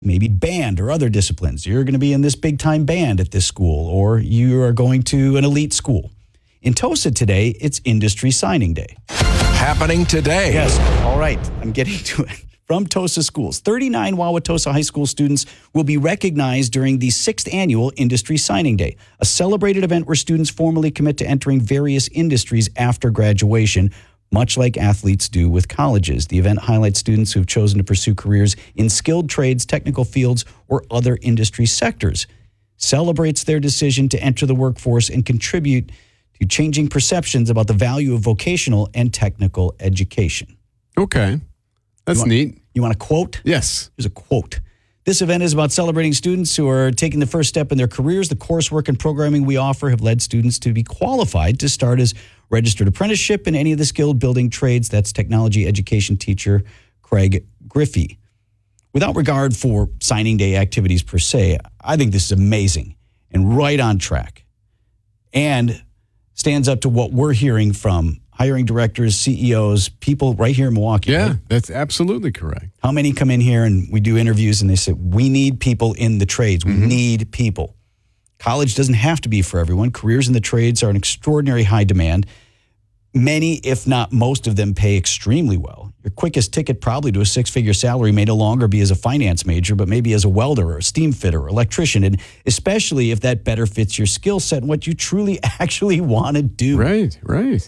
maybe band or other disciplines. You're going to be in this big-time band at this school, or you are going to an elite school. In Tosa today, it's Industry Signing Day. Happening today. Yes. All right. I'm getting to it. From Tosa schools, 39 Wauwatosa High School students will be recognized during the 6th annual Industry Signing Day, a celebrated event where students formally commit to entering various industries after graduation, much like athletes do with colleges. The event highlights students who have chosen to pursue careers in skilled trades, technical fields, or other industry sectors, celebrates their decision to enter the workforce and contribute to changing perceptions about the value of vocational and technical education. Okay. That's neat. You want a quote? Yes. Here's a quote. This event is about celebrating students who are taking the first step in their careers. The coursework and programming we offer have led students to be qualified to start as registered apprenticeship in any of the skilled building trades. That's technology education teacher Craig Griffey. Without regard for signing day activities per se, I think this is amazing and right on track and stands up to what we're hearing from hiring directors, CEOs, people right here in Milwaukee. Yeah, right? that's absolutely correct. How many come in here and we do interviews and they say, we need people in the trades. We need people. College doesn't have to be for everyone. Careers in the trades are an extraordinary high demand. Many, if not most of them, pay extremely well. Your quickest ticket probably to a 6-figure salary may no longer be as a finance major, but maybe as a welder or a steam fitter or electrician, and especially if that better fits your skill set and what you truly actually want to do. Right.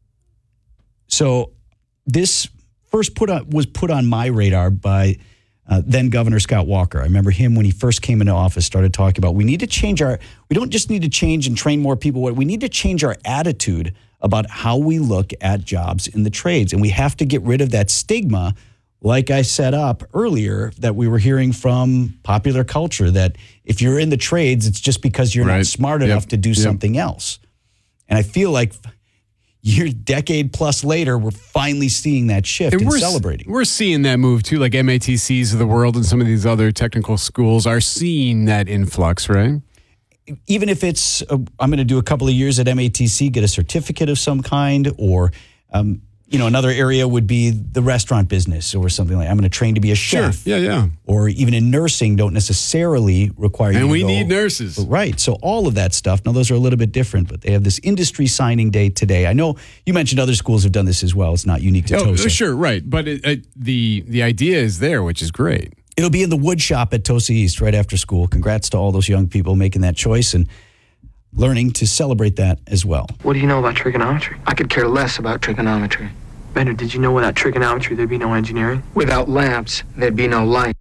So this first was put on my radar by then Governor Scott Walker. I remember him when he first came into office, started talking about we don't just need to change and train more people. We need to change our attitude about how we look at jobs in the trades. And we have to get rid of that stigma, like I set up earlier, that we were hearing from popular culture, that if you're in the trades, it's just because you're not smart enough to do something else. And I feel like decade plus later, we're finally seeing that shift and celebrating. We're seeing that move too, like MATCs of the world and some of these other technical schools are seeing that influx, right? Even if it's, I'm going to do a couple of years at MATC, get a certificate of some kind, or, another area would be the restaurant business or something like that. I'm going to train to be a chef. Sure. Yeah. Or even in nursing, don't necessarily require you to go. And we need nurses. Right. So all of that stuff. Now, those are a little bit different, but they have this Industry Signing Day today. I know you mentioned other schools have done this as well. It's not unique to Tosa. Sure, right. But the idea is there, which is great. It'll be in the wood shop at Tosa East right after school. Congrats to all those young people making that choice and learning to celebrate that as well. What do you know about trigonometry? I could care less about trigonometry. Bender, did you know without trigonometry there'd be no engineering? Without lamps, there'd be no light.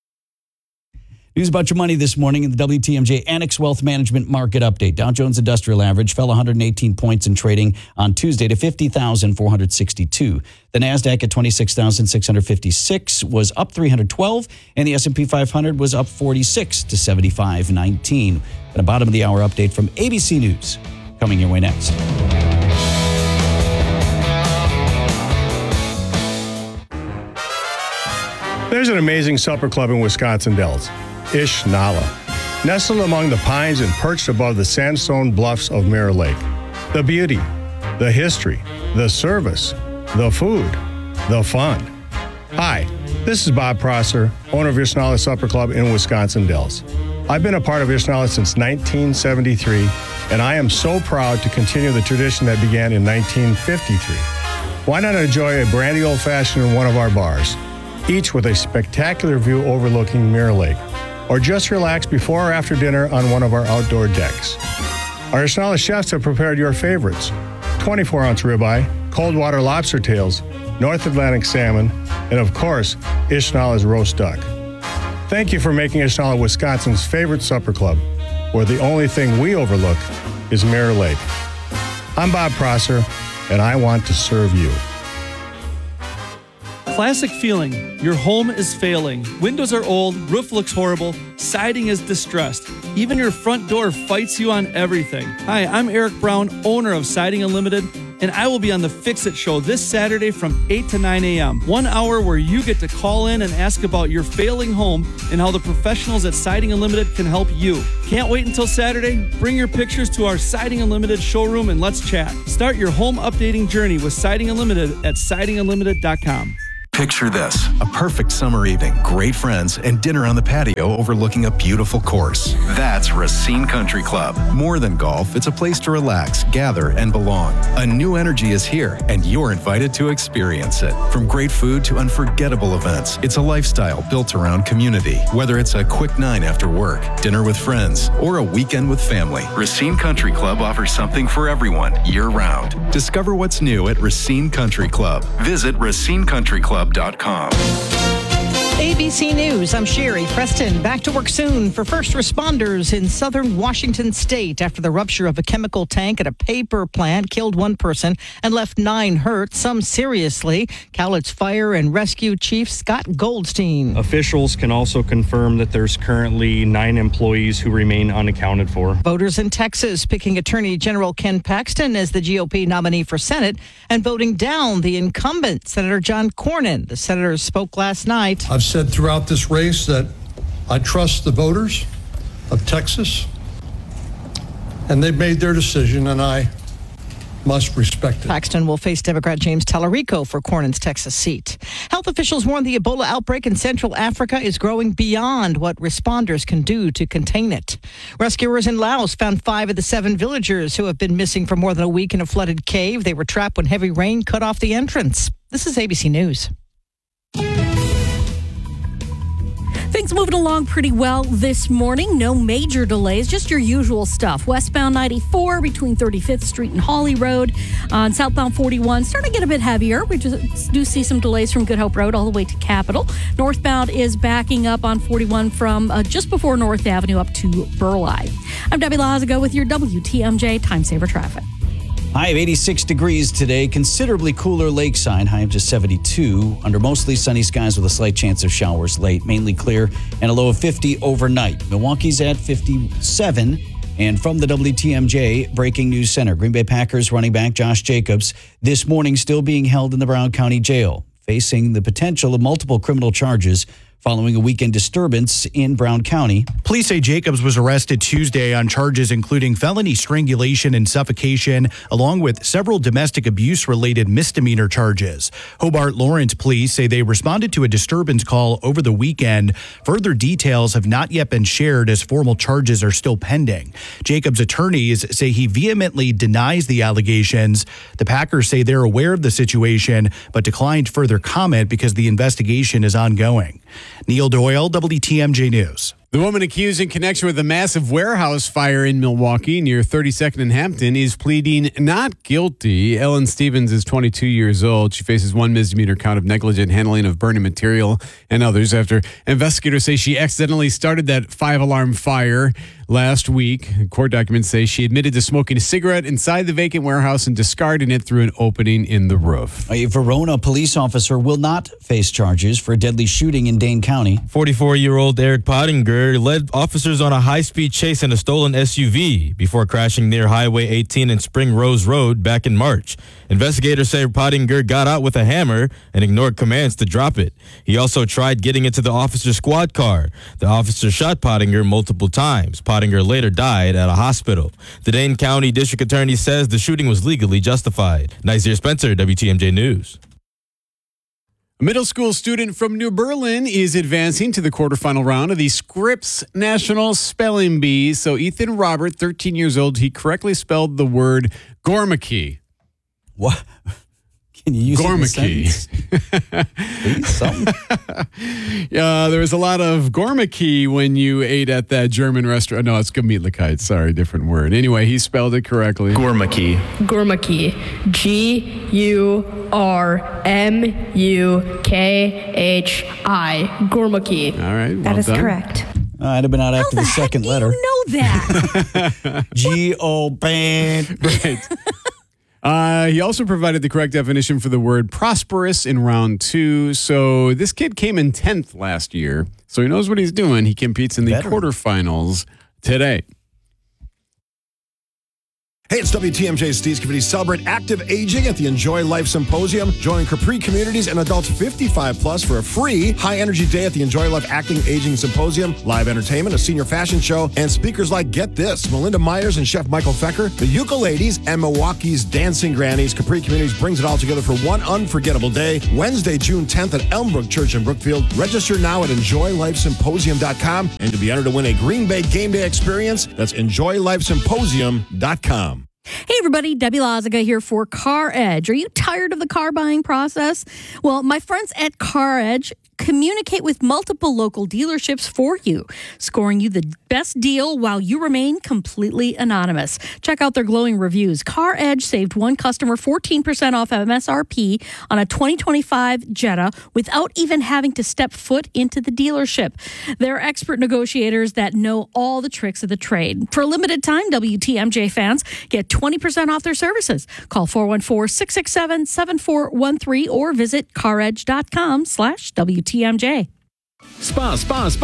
News about your money this morning in the WTMJ Annex Wealth Management Market Update. Dow Jones Industrial Average fell 118 points in trading on Tuesday to 50,462. The NASDAQ at 26,656 was up 312, and the S&P 500 was up 46 to 7519. And a bottom of the hour update from ABC News coming your way next. There's an amazing supper club in Wisconsin Dells, Ish Nala, nestled among the pines and perched above the sandstone bluffs of Mirror Lake. The beauty, the history, the service, the food, the fun. Hi, this is Bob Prosser, owner of Ish Nala Supper Club in Wisconsin Dells. I've been a part of Ish Nala since 1973, and I am so proud to continue the tradition that began in 1953. Why not enjoy a brandy old-fashioned in one of our bars, each with a spectacular view overlooking Mirror Lake, or just relax before or after dinner on one of our outdoor decks. Our Ish Nala chefs have prepared your favorites: 24-ounce ribeye, cold water lobster tails, North Atlantic salmon, and of course, Ish Nala's roast duck. Thank you for making Ish Nala Wisconsin's favorite supper club, where the only thing we overlook is Mirror Lake. I'm Bob Prosser, and I want to serve you. Classic feeling. Your home is failing. Windows are old, roof looks horrible, siding is distressed. Even your front door fights you on everything. Hi, I'm Eric Brown, owner of Siding Unlimited, and I will be on the Fix It Show this Saturday from 8 to 9 a.m. 1 hour where you get to call in and ask about your failing home and how the professionals at Siding Unlimited can help you. Can't wait until Saturday? Bring your pictures to our Siding Unlimited showroom and let's chat. Start your home updating journey with Siding Unlimited at sidingunlimited.com. Picture this, a perfect summer evening, great friends, and dinner on the patio overlooking a beautiful course. That's Racine Country Club. More than golf, it's a place to relax, gather, and belong. A new energy is here, and you're invited to experience it. From great food to unforgettable events, it's a lifestyle built around community. Whether it's a quick night after work, dinner with friends, or a weekend with family, Racine Country Club offers something for everyone year-round. Discover what's new at Racine Country Club. Visit racinecountryclub.com. ABC News, I'm Sherry Preston. Back to work soon for first responders in southern Washington state after the rupture of a chemical tank at a paper plant killed one person and left 9 hurt, some seriously. Cowlitz Fire and Rescue Chief Scott Goldstein. Officials can also confirm that there's currently 9 employees who remain unaccounted for. Voters in Texas picking Attorney General Ken Paxton as the GOP nominee for Senate and voting down the incumbent, Senator John Cornyn. The senator spoke last night. I've said throughout this race that I trust the voters of Texas, and they've made their decision, and I must respect it. Paxton will face Democrat James Tallarico for Cornyn's Texas seat. Health officials warn the Ebola outbreak in Central Africa is growing beyond what responders can do to contain it. Rescuers in Laos found 5 of the 7 villagers who have been missing for more than a week in a flooded cave. They were trapped when heavy rain cut off the entrance. This is ABC News. Things moving along pretty well this morning. No major delays, just your usual stuff. Westbound 94 between 35th Street and Hawley Road. On southbound 41, starting to get a bit heavier. We just do see some delays from Good Hope Road all the way to Capitol. Northbound is backing up on 41 from just before North Avenue up to Burleigh. I'm Debbie Lazago with your WTMJ Time Saver Traffic. High of 86 degrees today, considerably cooler lakeside, high of just 72. Under mostly sunny skies with a slight chance of showers late, mainly clear, and a low of 50 overnight. Milwaukee's at 57. And from the WTMJ Breaking News Center, Green Bay Packers running back Josh Jacobs this morning still being held in the Brown County Jail, facing the potential of multiple criminal charges following a weekend disturbance in Brown County. Police say Jacobs was arrested Tuesday on charges including felony strangulation and suffocation, along with several domestic abuse-related misdemeanor charges. Hobart Lawrence police say they responded to a disturbance call over the weekend. Further details have not yet been shared as formal charges are still pending. Jacobs' attorneys say he vehemently denies the allegations. The Packers say they're aware of the situation, but declined further comment because the investigation is ongoing. Neil Doyle, WTMJ News. The woman accused in connection with a massive warehouse fire in Milwaukee near 32nd and Hampton is pleading not guilty. Ellen Stevens is 22 years old. She faces 1 misdemeanor count of negligent handling of burning material and others after investigators say she accidentally started that 5-alarm fire last week. Court documents say she admitted to smoking a cigarette inside the vacant warehouse and discarding it through an opening in the roof. A Verona police officer will not face charges for a deadly shooting in Dane County. 44-year-old Eric Pottinger led officers on a high-speed chase in a stolen SUV before crashing near Highway 18 and Spring Rose Road back in March. Investigators say Pottinger got out with a hammer and ignored commands to drop it. He also tried getting into the officer's squad car. The officer shot Pottinger multiple times. Pottinger later died at a hospital. The Dane County District Attorney says the shooting was legally justified. Nazir Spencer, WTMJ News. A middle school student from New Berlin is advancing to the quarterfinal round of the Scripps National Spelling Bee. So Ethan Robert, 13 years old, he correctly spelled the word Gormacke. What? Can you use Gormacke? There was a lot of Gormacke when you ate at that German restaurant. No, it's Gemütlichkeit. Sorry, different word. Anyway, he spelled it correctly. Gormacke. Gormacke. G-U-R-M-U-K-H-I. Gormacke. All right, well that is done. correct. I'd have been out after the second letter. You know that. G-O-Band. Right. He also provided the correct definition for the word prosperous in round 2. So this kid came in 10th last year. So he knows what he's doing. He competes in the quarterfinals today. Hey, it's WTMJ Steve Cavity. Celebrate active aging at the Enjoy Life Symposium. Join Capri Communities and adults 55 plus for a free high-energy day at the Enjoy Life Acting Aging Symposium. Live entertainment, a senior fashion show, and speakers like, get this, Melinda Myers and Chef Michael Fecker, the Ukuleles, and Milwaukee's Dancing Grannies. Capri Communities brings it all together for one unforgettable day, Wednesday, June 10th at Elmbrook Church in Brookfield. Register now at EnjoyLifeSymposium.com and to be entered to win a Green Bay game day experience, that's EnjoyLifeSymposium.com. Hey everybody, Debbie Lazaga here for Car Edge. Are you tired of the car buying process? Well, my friends at Car Edge communicate with multiple local dealerships for you, scoring you the best deal while you remain completely anonymous. Check out their glowing reviews. Car Edge saved one customer 14% off MSRP on a 2025 Jetta without even having to step foot into the dealership. They're expert negotiators that know all the tricks of the trade. For a limited time, WTMJ fans get 20% off their services. Call 414-667-7413 or visit caredge.com/WTMJ. Spas.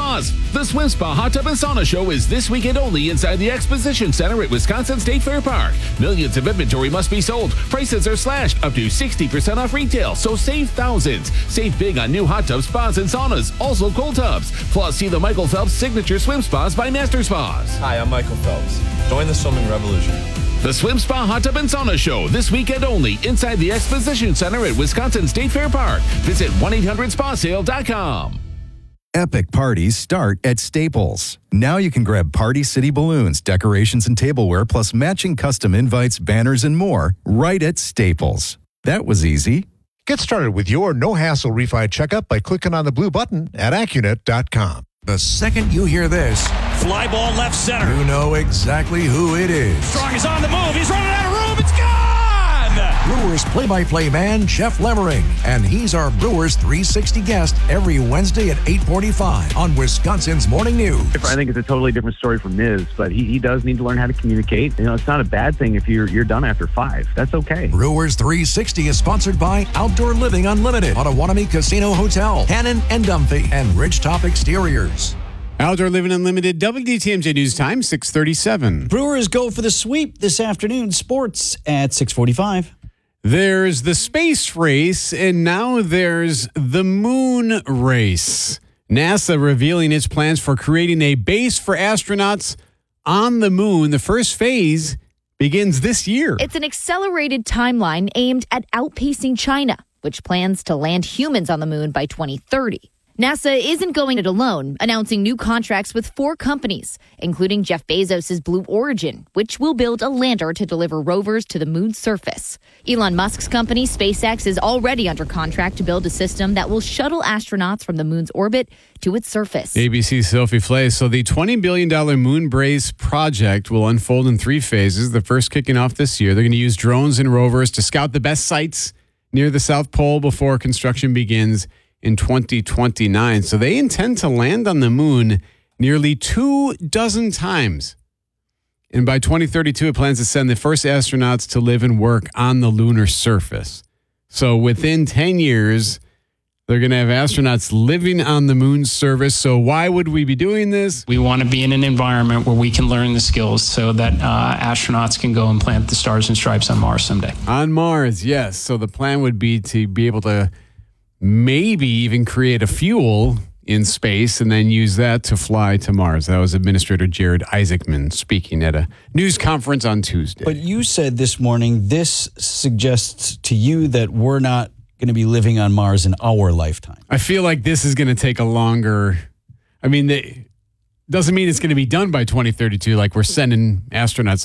The Swim Spa Hot Tub and Sauna Show is this weekend only inside the Exposition Center at Wisconsin State Fair Park. Millions of inventory must be sold. Prices are slashed up to 60% off retail, so save thousands. Save big on new hot tubs, spas, and saunas, also cold tubs. Plus, see the Michael Phelps Signature Swim Spas by Master Spas. Hi, I'm Michael Phelps. Join the swimming revolution. The Swim Spa Hot Tub and Sauna Show this weekend only inside the Exposition Center at Wisconsin State Fair Park. Visit 1-800-SPASale.com. Epic parties start at Staples. Now you can grab Party City balloons, decorations, and tableware, plus matching custom invites, banners, and more right at Staples. That was easy. Get started with your no-hassle refi checkup by clicking on the blue button at Accunet.com. The second you hear this, fly ball left center. you know exactly who it is. Strong is on the move. He's running out of room. It's gone! Brewers play-by-play man, Jeff Lemmering. And he's our Brewers 360 guest every Wednesday at 8:45 on Wisconsin's Morning News. I think it's a totally different story from Miz, but he does need to learn how to communicate. You know, it's not a bad thing if you're done after 5. That's okay. Brewers 360 is sponsored by Outdoor Living Unlimited, Potawatomi Casino Hotel, Hannon and Dunphy, and Ridgetop Exteriors. Outdoor Living Unlimited, WTMJ News Time, 6:37. Brewers go for the sweep this afternoon. Sports at 6:45. There's the space race, and now there's the moon race. NASA revealing its plans for creating a base for astronauts on the moon. The first phase begins this year. It's an accelerated timeline aimed at outpacing China, which plans to land humans on the moon by 2030. NASA isn't going it alone, announcing new contracts with 4 companies, including Jeff Bezos' Blue Origin, which will build a lander to deliver rovers to the moon's surface. Elon Musk's company, SpaceX, is already under contract to build a system that will shuttle astronauts from the moon's orbit to its surface. ABC's Sophie Flay. So the $20 billion moon base project will unfold in 3 phases, the first kicking off this year. They're going to use drones and rovers to scout the best sites near the South Pole before construction begins in 2029. So they intend to land on the moon nearly 24 times. And by 2032, it plans to send the first astronauts to live and work on the lunar surface. So within 10 years, they're going to have astronauts living on the moon's surface. So why would we be doing this? We want to be in an environment where we can learn the skills so that astronauts can go and plant the stars and stripes on Mars someday. On Mars, yes. So the plan would be to be able to maybe even create a fuel in space and then use that to fly to Mars. That was Administrator Jared Isaacman speaking at a news conference on Tuesday. But you said this morning, this suggests to you that we're not going to be living on Mars in our lifetime. I feel like this is going to take a longer... I mean, doesn't mean it's going to be done by 2032, like we're sending astronauts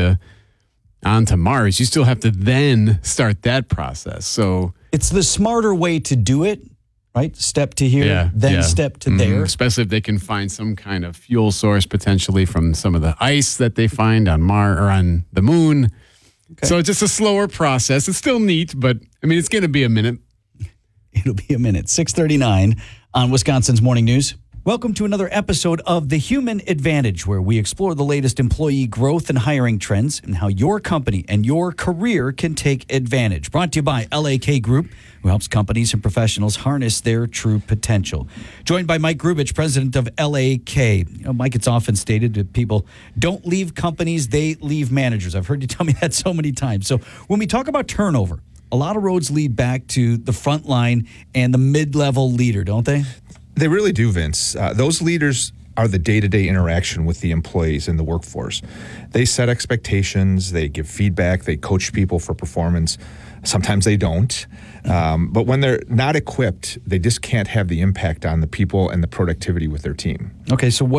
onto Mars. You still have to then start that process. So it's the smarter way to do it, right? Step to here, then step to there. Especially if they can find some kind of fuel source potentially from some of the ice that they find on Mars or on the moon. Okay. So it's just a slower process. It's still neat, but I mean, it's going to be a minute. It'll be a minute. 6:39 on Wisconsin's Morning News. Welcome to another episode of The Human Advantage, where we explore the latest employee growth and hiring trends and how your company and your career can take advantage. Brought to you by LAK Group, who helps companies and professionals harness their true potential. Joined by Mike Grubich, president of LAK. Mike, it's often stated that people don't leave companies, they leave managers. I've heard you tell me that so many times. So when we talk about turnover, a lot of roads lead back to the front line and the mid-level leader, don't they? They really do, Vince. Those leaders are the day-to-day interaction with the employees in the workforce. They set expectations, they give feedback, they coach people for performance. Sometimes they don't. But when they're not equipped, they just can't have the impact on the people and the productivity with their team. Okay, so what